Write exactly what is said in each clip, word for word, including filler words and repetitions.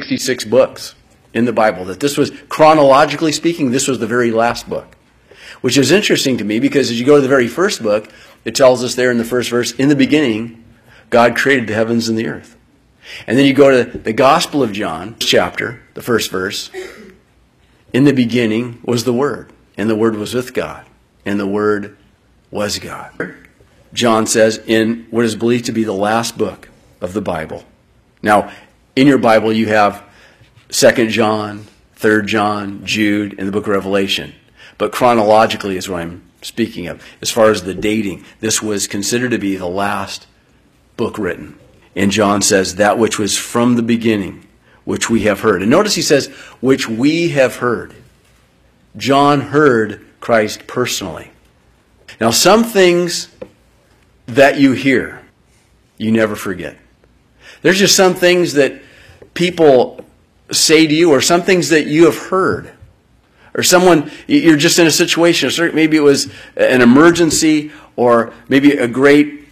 sixty-six books in the Bible, that this was, chronologically speaking, this was the very last book. Which is interesting to me because as you go to the very first book, it tells us there in the first verse, in the beginning, God created the heavens and the earth. And then you go to the Gospel of John, chapter, the first verse, in the beginning was the Word, and the Word was with God, and the Word was God. John says in what is believed to be the last book of the Bible. Now, in your Bible you have Second John, Third John, Jude, and the book of Revelation. But chronologically is what I'm speaking of. As far as the dating, this was considered to be the last book written. And John says, that which was from the beginning, which we have heard. And notice he says, which we have heard. John heard Christ personally. Now, some things that you hear, you never forget. There's just some things that people say to you, or some things that you have heard. Or someone, you're just in a situation, maybe it was an emergency, or maybe a great,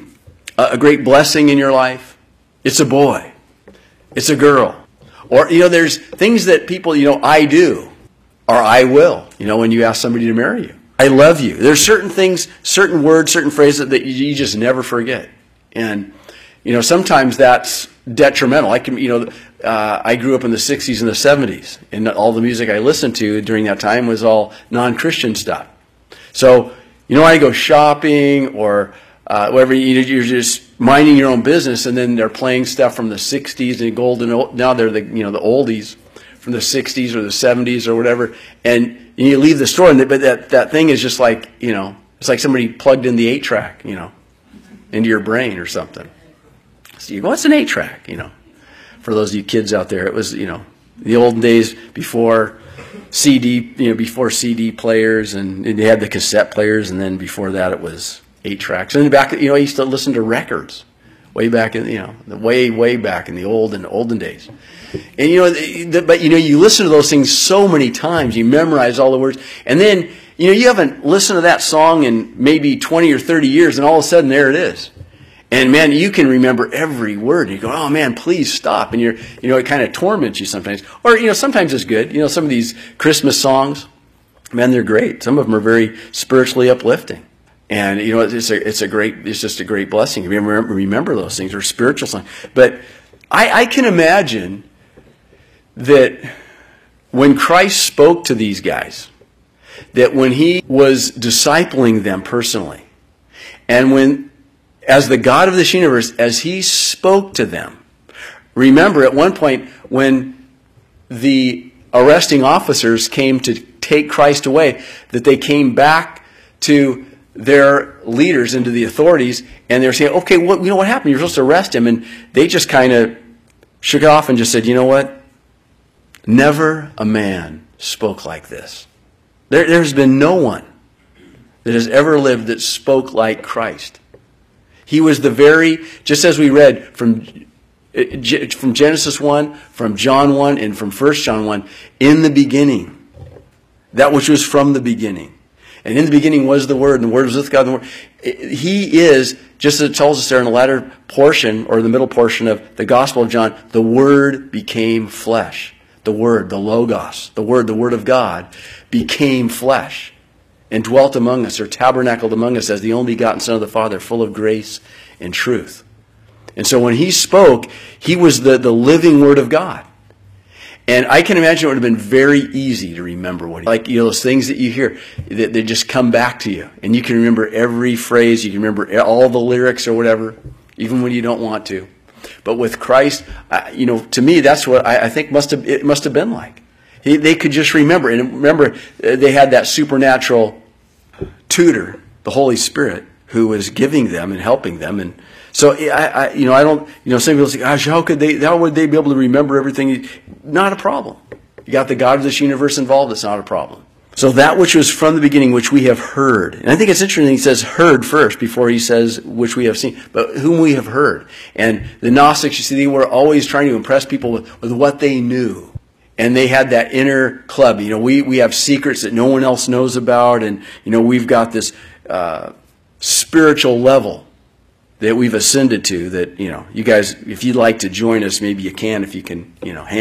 a great blessing in your life. It's a boy. It's a girl. Or, you know, there's things that people, you know, I do, or I will, you know, when you ask somebody to marry you. I love you. There's certain things, certain words, certain phrases that you just never forget. And, you know, sometimes that's detrimental. I can, you know, uh, I grew up in the sixties and the seventies, and all the music I listened to during that time was all non-Christian stuff. So, you know, I go shopping or uh, whatever, you're just minding your own business, and then they're playing stuff from the sixties and golden. Now they're the, you know, the oldies from the sixties or the seventies or whatever, and you leave the store, and but that that thing is just like, you know, it's like somebody plugged in the eight track, you know, into your brain or something. So you go, what's an eight track, you know? For those of you kids out there, it was, you know, the olden days before C D, you know, before C D players, and, and you had the cassette players, and then before that it was eight tracks. And then back, you know, I used to listen to records way back in, you know, the way, way back in the old and olden days. And, you know, the, but, you know, you listen to those things so many times, you memorize all the words, and then, you know, you haven't listened to that song in maybe twenty or thirty years, and all of a sudden there it is. And man, you can remember every word. You go, oh man, please stop. And you're, you know, it kind of torments you sometimes. Or, you know, sometimes it's good. You know, some of these Christmas songs, man, they're great. Some of them are very spiritually uplifting. And, you know, it's a, it's a great, it's just a great blessing. Remember, remember those things. They're spiritual songs. But I, I can imagine that when Christ spoke to these guys, that when he was discipling them personally, and when, as the God of this universe, as he spoke to them, remember at one point when the arresting officers came to take Christ away, that they came back to their leaders and to the authorities, and they were saying, okay, what, you know what happened? You're supposed to arrest him. And they just kind of shook it off and just said, you know what? Never a man spoke like this. There, there's been no one that has ever lived that spoke like Christ. He was the very, just as we read from, from Genesis one, from John one, and from First John one, in the beginning, that which was from the beginning. And in the beginning was the Word, and the Word was with God. And the Word. He is, just as it tells us there in the latter portion, or the middle portion of the Gospel of John, the Word became flesh. The Word, the Logos, the Word, the Word of God, became flesh and dwelt among us, or tabernacled among us as the only begotten Son of the Father, full of grace and truth. And so when he spoke, he was the, the living Word of God. And I can imagine it would have been very easy to remember what he, like, you know, those things that you hear, that they just come back to you. And you can remember every phrase, you can remember all the lyrics or whatever, even when you don't want to. But with Christ, uh, you know, to me, that's what I, I think must have, it must have been like. He, they could just remember. And remember, uh, they had that supernatural tutor, the Holy Spirit, who was giving them and helping them. And so, I, I, you know, I don't, you know, some people say, gosh, how could they, how would they be able to remember everything? Not a problem. You got the God of this universe involved, it's not a problem. So that which was from the beginning, which we have heard. And I think it's interesting he says heard first before he says which we have seen. But whom we have heard. And the Gnostics, you see, they were always trying to impress people with, with what they knew. And they had that inner club. You know, we, we have secrets that no one else knows about. And, you know, we've got this uh, spiritual level that we've ascended to that, you know, you guys, if you'd like to join us, maybe you can if you can, you know,